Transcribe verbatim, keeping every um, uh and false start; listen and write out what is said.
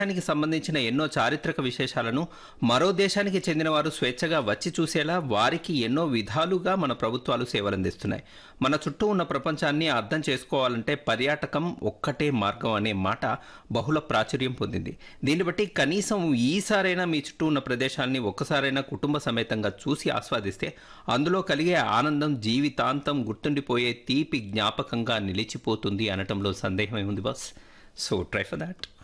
దేశానికి సంబంధించిన ఎన్నో చారిత్రక విశేషాలను మరో దేశానికి చెందిన వారు స్వేచ్ఛగా వచ్చి చూసేలా వారికి ఎన్నో విధాలుగా మన ప్రభుత్వాలు సేవలందిస్తున్నాయి. మన చుట్టూ ఉన్న ప్రపంచాన్ని అర్థం చేసుకోవాలంటే పర్యాటకం ఒక్కటే మార్గం అనే మాట బహుళ ప్రాచుర్యం పొందింది. దీన్ని బట్టి కనీసం ఈసారైనా మీ చుట్టూ ఉన్న ప్రదేశాన్ని ఒక్కసారైనా కుటుంబ సమేతంగా చూసి ఆస్వాదిస్తే అందులో కలిగే ఆనందం జీవితాంతం గుర్తుండిపోయే తీపి జ్ఞాపకంగా నిలిచిపోతుంది అనటంలో సందేహమే ఉంది boss. So try for that.